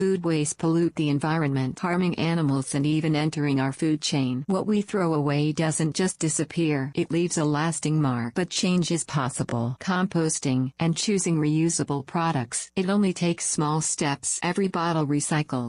Food waste pollute the environment, harming animals and even entering our food chain. What we throw away doesn't just disappear, it leaves a lasting mark. But change is possible. Composting and choosing reusable products. It only takes small steps. Every bottle recycled,